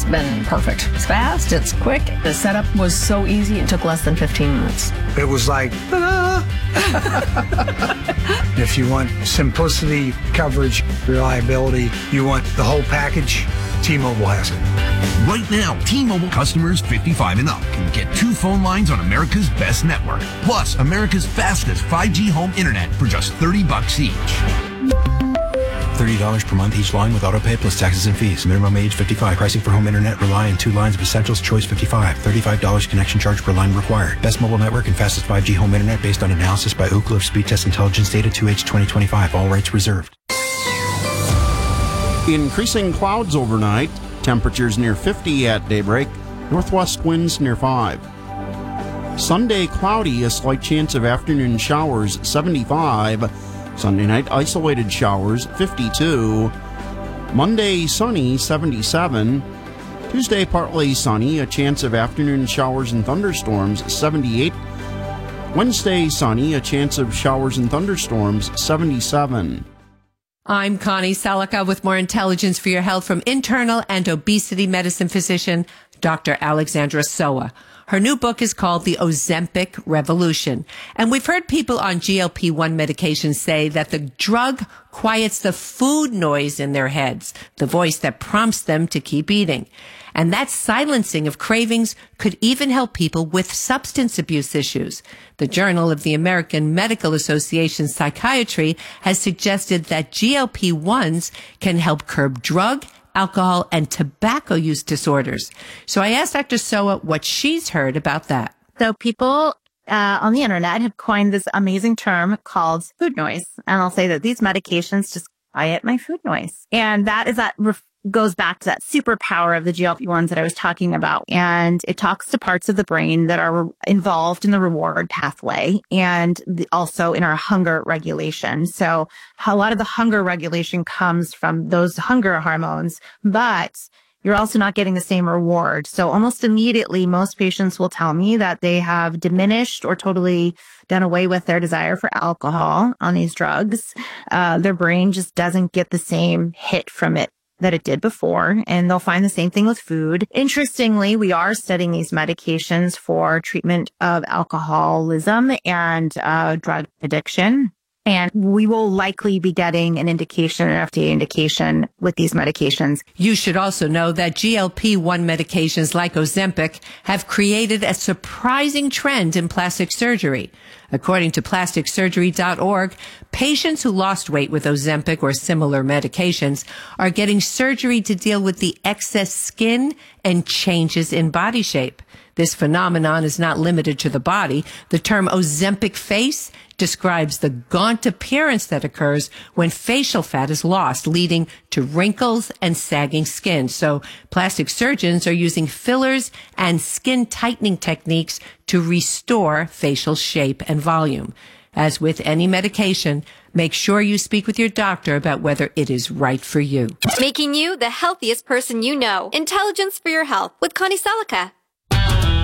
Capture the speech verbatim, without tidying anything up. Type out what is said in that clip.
been perfect. It's fast, it's quick. The setup was so easy, it took less than fifteen minutes. It was like, ta-da! If you want simplicity, coverage, reliability, you want the whole package, T-Mobile has it. Right now, T-Mobile customers fifty-five and up can get two phone lines on America's best network, plus America's fastest five G home internet for just thirty bucks each. thirty dollars per month each line with autopay plus taxes and fees. Minimum age fifty-five. Pricing for home internet rely on two lines of Essentials Choice fifty-five. thirty-five dollars connection charge per line required. Best mobile network and fastest five G home internet based on analysis by Ookla of Speed Test Intelligence data two H twenty twenty-five. All rights reserved. Increasing clouds overnight. Temperatures near fifty at daybreak. Northwest winds near five. Sunday cloudy, a slight chance of afternoon showers, seventy-five. Sunday night isolated showers, fifty-two. Monday sunny, seventy-seven. Tuesday partly sunny, a chance of afternoon showers and thunderstorms, seventy-eight. Wednesday sunny, a chance of showers and thunderstorms, seventy-seven. I'm Connie Salica with more intelligence for your health from internal and obesity medicine physician, Doctor Alexandra Soa. Her new book is called The Ozempic Revolution. And we've heard people on G L P one medications say that the drug quiets the food noise in their heads, the voice that prompts them to keep eating. And that silencing of cravings could even help people with substance abuse issues. The Journal of the American Medical Association Psychiatry has suggested that G L P ones can help curb drug, alcohol, and tobacco use disorders. So I asked Doctor Soa what she's heard about that. So people uh, on the internet have coined this amazing term called food noise. And I'll say that these medications just quiet my food noise. And that is that ref- goes back to that superpower of the G L P ones that I was talking about. And it talks to parts of the brain that are involved in the reward pathway and the, also in our hunger regulation. So a lot of the hunger regulation comes from those hunger hormones, but you're also not getting the same reward. So almost immediately, most patients will tell me that they have diminished or totally done away with their desire for alcohol on these drugs. Uh, their brain just doesn't get the same hit from it that it did before, and they'll find the same thing with food. Interestingly, we are studying these medications for treatment of alcoholism and uh, drug addiction. And we will likely be getting an indication, an F D A indication with these medications. You should also know that G L P one medications like Ozempic have created a surprising trend in plastic surgery. According to plastic surgery dot org, patients who lost weight with Ozempic or similar medications are getting surgery to deal with the excess skin and changes in body shape. This phenomenon is not limited to the body. The term Ozempic face describes the gaunt appearance that occurs when facial fat is lost, leading to wrinkles and sagging skin. So plastic surgeons are using fillers and skin tightening techniques to restore facial shape and volume. As with any medication, make sure you speak with your doctor about whether it is right for you. Making you the healthiest person you know. Intelligence for your health with Connie Salica.